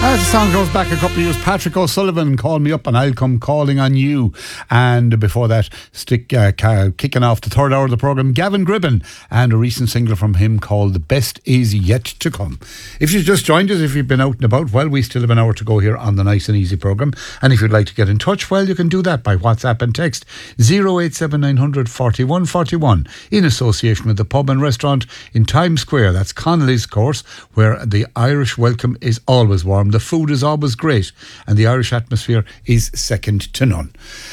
As the song goes back a couple of years, Patrick O'Sullivan, Call Me Up and I'll Come Calling on You. And before that, kicking off the third hour of the programme, Gavin Gribben, and a recent single from him called The Best Is Yet to Come. If you've just joined us, if you've been out and about, well, we still have an hour to go here on the Nice and Easy programme. And if you'd like to get in touch, well, you can do that by WhatsApp and text 087900 41 41 in association with the pub and restaurant in Times Square. That's Connolly's, of course, where the Irish welcome is always warm. The food is always great and the Irish atmosphere is second to none.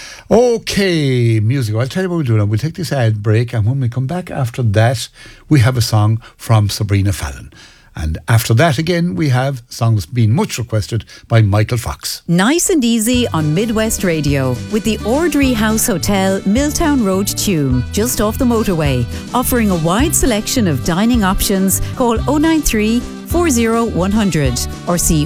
Okay, music. I'll tell you what we'll do now. We'll take this ad break, and when we come back after that, we have a song from Sabrina Fallon. And after that again, we have songs being much requested by Michael Fox. Nice and Easy on Midwest Radio with the Ordry House Hotel, Milltown Road, Tuam, just off the motorway. Offering a wide selection of dining options. Call 093 40 100 or see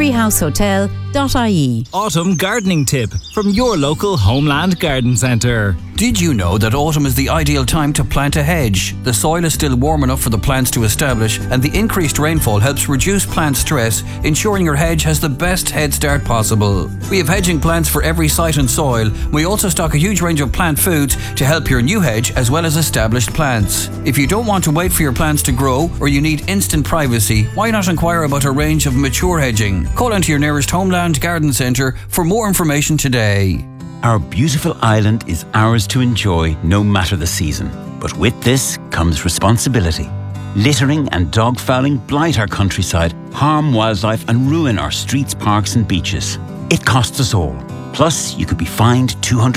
ordryhousehotel.ie. Autumn gardening tip from your local Homeland Garden Centre. Did you know that autumn is the ideal time to plant a hedge? The soil is still warm enough for the plants to establish, and the increased rainfall helps reduce plant stress, ensuring your hedge has the best head start possible. We have hedging plants for every site and soil. We also stock a huge range of plant foods to help your new hedge as well as established plants. If you don't want to wait for your plants to grow, or you need instant privacy, why not inquire about a range of mature hedging? Call into your nearest Homeland Garden Centre for more information today. Our beautiful island is ours to enjoy no matter the season. But with this comes responsibility. Littering and dog fouling blight our countryside, harm wildlife and ruin our streets, parks and beaches. It costs us all. Plus, you could be fined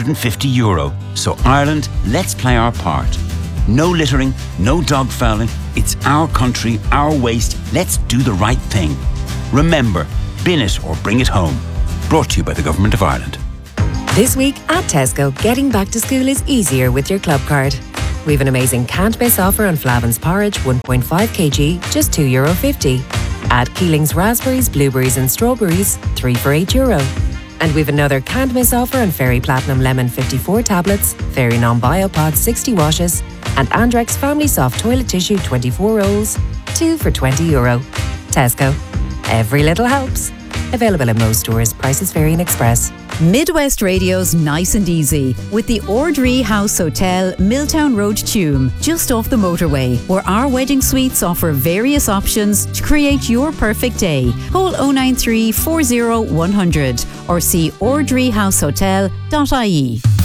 €250. So Ireland, let's play our part. No littering, no dog fouling. It's our country, our waste. Let's do the right thing. Remember, bin it or bring it home. Brought to you by the Government of Ireland. This week at Tesco, getting back to school is easier with your club card. We have an amazing can't miss offer on Flavin's porridge, 1.5 kg, just €2.50. Add Keeling's raspberries, blueberries and strawberries, 3 for €8. And we've another can't miss offer on Fairy Platinum Lemon 54 tablets, Fairy Non-Biopod 60 washes, and Andrex Family Soft Toilet Tissue 24 rolls, 2 for €20. Tesco. Every little helps. Available in most stores. Prices vary in Express. Midwest Radio's Nice and Easy with the Ordry House Hotel, Milltown Road, Tuam, just off the motorway, where our wedding suites offer various options to create your perfect day. Call 093 40 100 or see ordryhousehotel.ie.